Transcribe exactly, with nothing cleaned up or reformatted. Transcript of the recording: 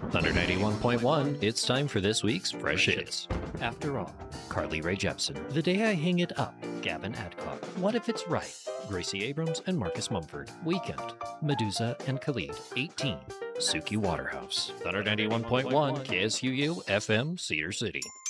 Thunder ninety-one point one, it's time for this week's Fresh Hits. After All, Carly Rae Jepsen. The Day I Hang It Up, Gavin Adcock. What If It's Right, Gracie Abrams and Marcus Mumford. Weekend, Medusa and Khalid. eighteen, Suki Waterhouse. Thunder ninety-one point one, K S U U, F M, Cedar City.